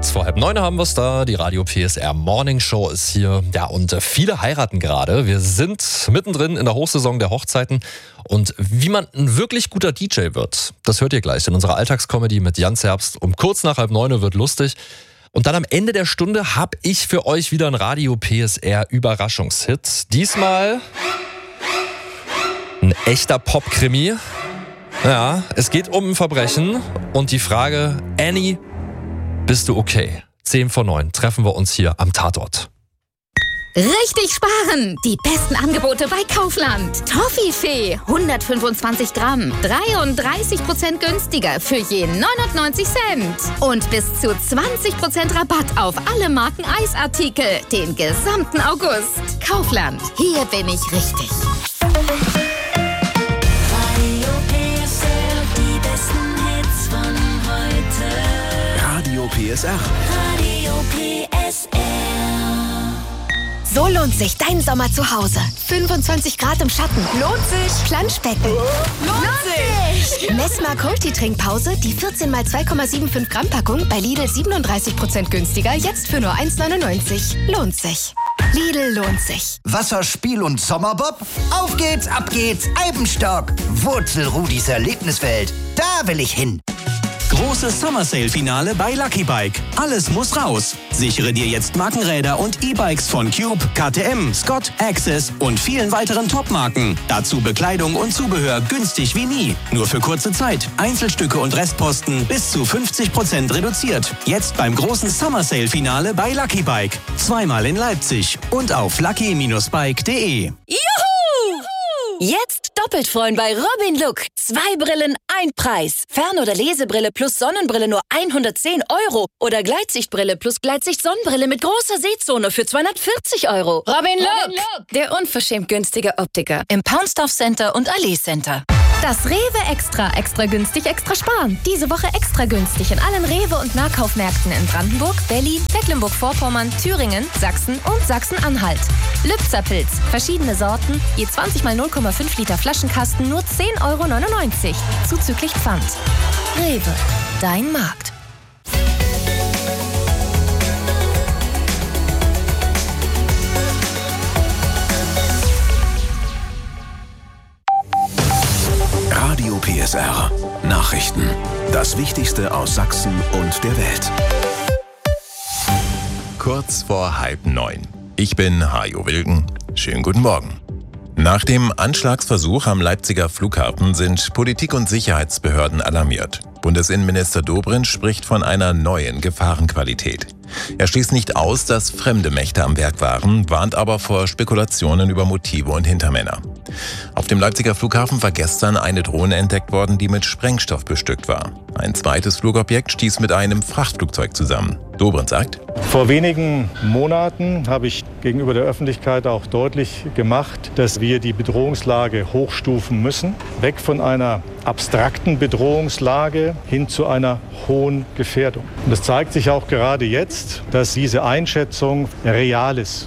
Kurz vor 8:30 haben wir es da. Die Radio PSR Morning Show ist hier. Ja, und viele heiraten gerade. Wir sind mittendrin in der Hochsaison der Hochzeiten. Und wie man ein wirklich guter DJ wird, das hört ihr gleich in unserer Alltagscomedy mit Jans Herbst. Um kurz nach 8:30 wird lustig. Und dann am Ende der Stunde habe ich für euch wieder einen Radio PSR Überraschungshit. Diesmal ein echter Pop-Krimi. Ja, es geht um ein Verbrechen und die Frage, Annie, bist du okay? 8:50 treffen wir uns hier am Tatort. Richtig sparen! Die besten Angebote bei Kaufland. Toffifee, 125 Gramm, 33% günstiger für je 99 Cent. Und bis zu 20% Rabatt auf alle Marken Eisartikel, den gesamten August. Kaufland, hier bin ich richtig. Radio PSR. Radio PSR. So lohnt sich dein Sommer zu Hause. 25 Grad im Schatten. Lohnt sich. Planschbecken. Lohnt sich. Messmer Multi-Trinkpause, die 14 x 2,75 Gramm Packung bei Lidl 37% günstiger, jetzt für nur 1,99. Lohnt sich. Lidl lohnt sich. Wasserspiel und Sommerbob? Auf geht's, ab geht's, Eibenstock. Wurzelrudis Erlebniswelt. Da will ich hin. Großes Summer Sale Finale bei Lucky Bike. Alles muss raus. Sichere dir jetzt Markenräder und E-Bikes von Cube, KTM, Scott, Access und vielen weiteren Top-Marken. Dazu Bekleidung und Zubehör günstig wie nie. Nur für kurze Zeit. Einzelstücke und Restposten bis zu 50% reduziert. Jetzt beim großen Summer Sale Finale bei Lucky Bike. Zweimal in Leipzig und auf lucky-bike.de. Juhu! Jetzt doppelt freuen bei Robin Look. 2 Brillen, 1 Preis. Fern- oder Lesebrille plus Sonnenbrille nur 110 €. Oder Gleitsichtbrille plus Gleitsicht-Sonnenbrille mit großer Sehzone für 240 €. Robin Look, der unverschämt günstige Optiker im Poundstuff Center und Allee Center. Das Rewe Extra günstig, extra sparen. Diese Woche extra günstig in allen Rewe- und Nahkaufmärkten in Brandenburg, Berlin, Mecklenburg-Vorpommern, Thüringen, Sachsen und Sachsen-Anhalt. Lübzer-Pilz, verschiedene Sorten, je 20 x 0,5 Liter Flaschenkasten, nur 10,99 €. Zuzüglich Pfand. Rewe, dein Markt. Radio PSR. Nachrichten. Das Wichtigste aus Sachsen und der Welt. Kurz vor 8:30. Ich bin Hajo Wilken. Schönen guten Morgen. Nach dem Anschlagsversuch am Leipziger Flughafen sind Politik und Sicherheitsbehörden alarmiert. Bundesinnenminister Dobrindt spricht von einer neuen Gefahrenqualität. Er schließt nicht aus, dass fremde Mächte am Werk waren, warnt aber vor Spekulationen über Motive und Hintermänner. Auf dem Leipziger Flughafen war gestern eine Drohne entdeckt worden, die mit Sprengstoff bestückt war. Ein zweites Flugobjekt stieß mit einem Frachtflugzeug zusammen. Dobrindt sagt: Vor wenigen Monaten habe ich gegenüber der Öffentlichkeit auch deutlich gemacht, dass wir die Bedrohungslage hochstufen müssen. Weg von einer abstrakten Bedrohungslage hin zu einer hohen Gefährdung. Und es zeigt sich auch gerade jetzt, dass diese Einschätzung real ist.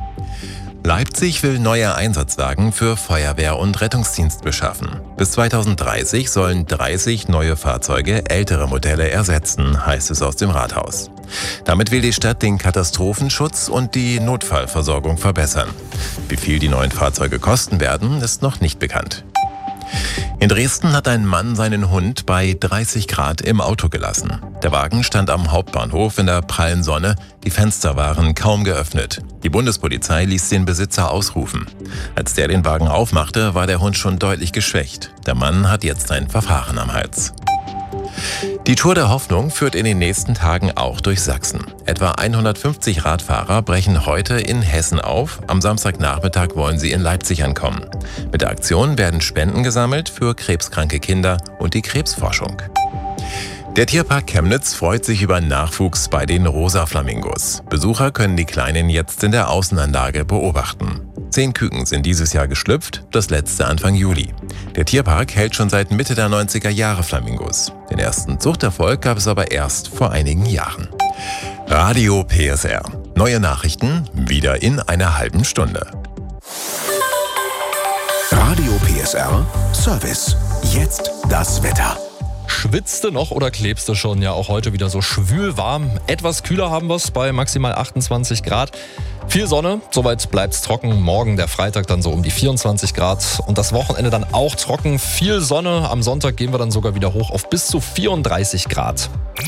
Leipzig will neue Einsatzwagen für Feuerwehr und Rettungsdienst beschaffen. Bis 2030 sollen 30 neue Fahrzeuge ältere Modelle ersetzen, heißt es aus dem Rathaus. Damit will die Stadt den Katastrophenschutz und die Notfallversorgung verbessern. Wie viel die neuen Fahrzeuge kosten werden, ist noch nicht bekannt. In Dresden hat ein Mann seinen Hund bei 30 Grad im Auto gelassen. Der Wagen stand am Hauptbahnhof in der prallen Sonne, die Fenster waren kaum geöffnet. Die Bundespolizei ließ den Besitzer ausrufen. Als der den Wagen aufmachte, war der Hund schon deutlich geschwächt. Der Mann hat jetzt ein Verfahren am Hals. Die Tour der Hoffnung führt in den nächsten Tagen auch durch Sachsen. Etwa 150 Radfahrer brechen heute in Hessen auf. Am Samstagnachmittag wollen sie in Leipzig ankommen. Mit der Aktion werden Spenden gesammelt für krebskranke Kinder und die Krebsforschung. Der Tierpark Chemnitz freut sich über Nachwuchs bei den Rosa-Flamingos. Besucher können die Kleinen jetzt in der Außenanlage beobachten. 10 Küken sind dieses Jahr geschlüpft, das letzte Anfang Juli. Der Tierpark hält schon seit Mitte der 90er Jahre Flamingos. Den ersten Zuchterfolg gab es aber erst vor einigen Jahren. Radio PSR. Neue Nachrichten wieder in einer halben Stunde. Radio PSR Service. Jetzt das Wetter. schwitzt du noch oder klebst du schon? Ja, auch heute wieder so schwül warm. Etwas kühler haben wir es bei maximal 28 Grad. Viel Sonne, soweit bleibt es trocken. Morgen, der Freitag, dann so um die 24 Grad. Und das Wochenende dann auch trocken. Viel Sonne. Am Sonntag gehen wir dann sogar wieder hoch auf bis zu 34 Grad.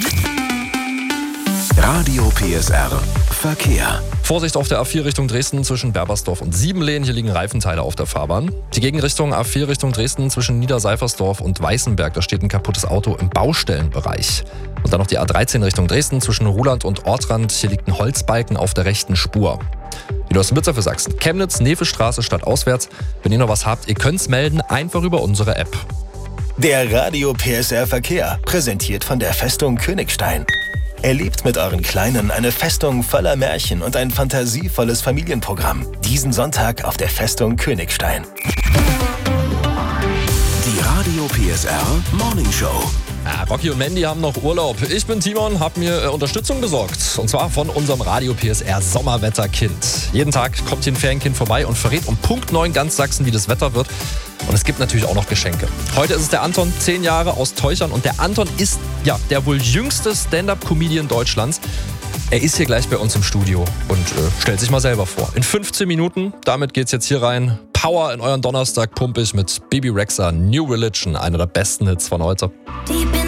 Radio PSR Verkehr. Vorsicht auf der A4 Richtung Dresden zwischen Berbersdorf und Siebenlehn. Hier liegen Reifenteile auf der Fahrbahn. Die Gegenrichtung A4 Richtung Dresden zwischen Niederseifersdorf und Weißenberg. Da steht ein kaputtes Auto im Baustellenbereich. Und dann noch die A13 Richtung Dresden zwischen Ruhland und Ortrand. Hier liegt ein Holzbalken auf der rechten Spur. Die neuesten Blitzer für Sachsen. Chemnitz, Nevestraße stadtauswärts. Wenn ihr noch was habt, ihr könnt's melden, einfach über unsere App. Der Radio PSR Verkehr, präsentiert von der Festung Königstein. Erlebt mit euren Kleinen eine Festung voller Märchen und ein fantasievolles Familienprogramm. Diesen Sonntag auf der Festung Königstein. Die Radio PSR Morning Show. Ja, Rocky und Mandy haben noch Urlaub. Ich bin Timon, habe mir Unterstützung besorgt. Und zwar von unserem Radio PSR Sommerwetterkind. Jeden Tag kommt hier ein Ferienkind vorbei und verrät um Punkt 9 ganz Sachsen, wie das Wetter wird. Und es gibt natürlich auch noch Geschenke. Heute ist es der Anton, 10 Jahre aus Teuchern. Und der Anton ist ja der wohl jüngste Stand-Up-Comedian Deutschlands. Er ist hier gleich bei uns im Studio und stellt sich mal selber vor. In 15 Minuten, damit geht's jetzt hier rein. Power in euren Donnerstag pumpig mit Baby Rexha, New Religion, einer der besten Hits von heute.